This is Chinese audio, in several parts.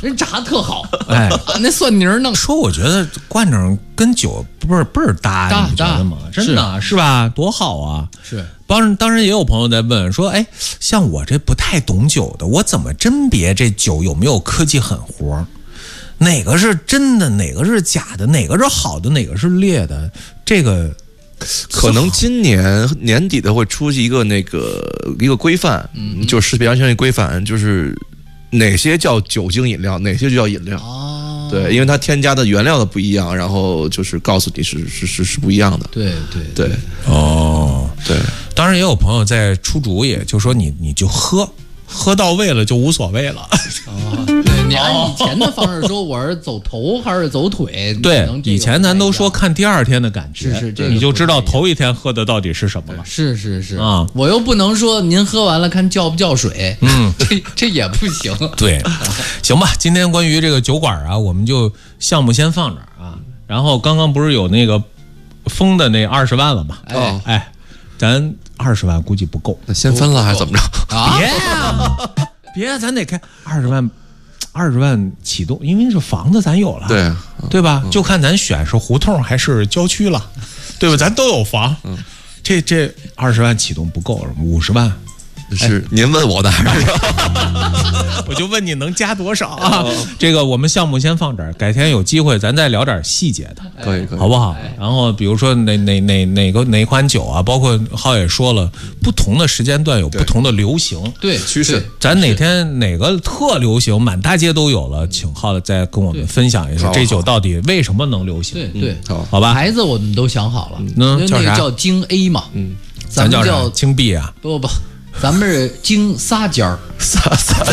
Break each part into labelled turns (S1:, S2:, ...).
S1: 人炸特好，哎，那蒜泥弄。
S2: 说我觉得灌整跟酒倍儿搭，你觉得吗？真的是吧？多好啊！
S1: 是。
S2: 当然也有朋友在问说，哎，像我这不太懂酒的，我怎么甄别这酒有没有科技狠活？哪个是真的，哪个是假的，哪个是好的，哪个是劣的？这个
S3: 可能今年年底的会出一个一个规范，就是食品安全规范，就是哪些叫酒精饮料，哪些就叫饮料。对，因为它添加的原料的不一样，然后就是告诉你是不一样的。
S1: 对。
S2: 哦，
S3: 对。
S2: 当然也有朋友在出主意，就说你就喝到位了就无所谓了。
S1: 对，你按以前的方式说，我是走头还是走腿？
S2: 对，以前咱都说看第二天的感觉，
S1: 是
S2: 你就知道头一天喝的到底是什么了。
S1: 是啊，我又不能说您喝完了看叫不叫水，这也不行。
S2: 对，行吧，今天关于这个酒馆啊，我们就项目先放这儿啊。然后刚刚不是有那个封的那20万了吗？哎，咱20万估计不够，
S3: 那先分了还是怎么着？
S2: 别，咱得开20万启动，因为这房子咱有了，对吧？就看咱选是胡同还是郊区了，对吧？咱都有房，这20万启动不够，50万。
S3: 是您问我的还是？
S2: 我就问你能加多少啊？这个我们项目先放这儿，改天有机会咱再聊点细节的，
S3: 可以，
S2: 好不好？然后比如说哪款酒啊，包括浩也说了，不同的时间段有不同的流行，
S1: 对
S3: 趋势。
S2: 咱哪天哪个特流行，满大街都有了，请浩再跟我们分享一下这酒到底为什么能流行？
S1: 对，
S2: 好吧？
S1: 牌子我们都想好了，
S2: 那个
S1: 叫京 A 嘛，
S2: 咱叫京 B 啊，
S1: 不。咱们是京仨尖儿，仨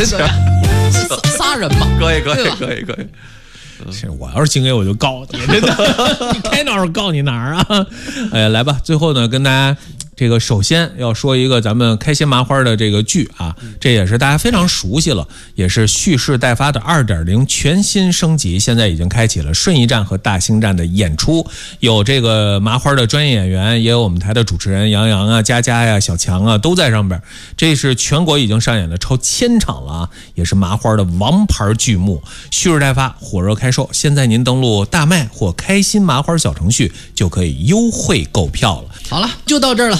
S1: 人嘛，
S3: 可以。
S2: 是我要是京 A 我就告你，真的，你开哪儿告你哪儿啊？哎，来吧，最后呢，跟大家这个首先要说一个咱们开心麻花的这个剧啊，这也是大家非常熟悉了，也是蓄势待发的 2.0 全新升级，现在已经开启了顺义站和大兴站的演出，有这个麻花的专业演员，也有我们台的主持人杨洋啊、佳佳呀、小强啊都在上边，这是全国已经上演了超1000场了啊，也是麻花的王牌剧目，蓄势待发，火热开售，现在您登录大麦或开心麻花小程序就可以优惠购票了。
S1: 好了，就到这儿了。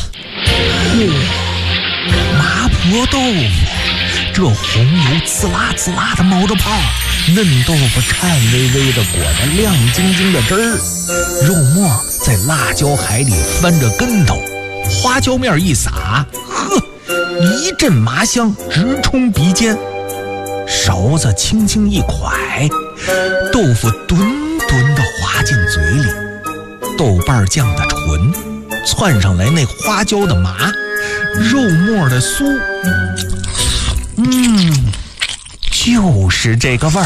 S2: 麻婆豆腐，这红油滋啦滋啦的冒着泡，嫩豆腐颤巍巍的裹着亮晶晶的汁儿，肉末在辣椒海里翻着跟头，花椒面一撒，呵，一阵麻香直冲鼻尖，勺子轻轻一蒯，豆腐吨吨地滑进嘴里，豆瓣酱的纯窜上来那花椒的麻，肉末的酥，就是这个味儿。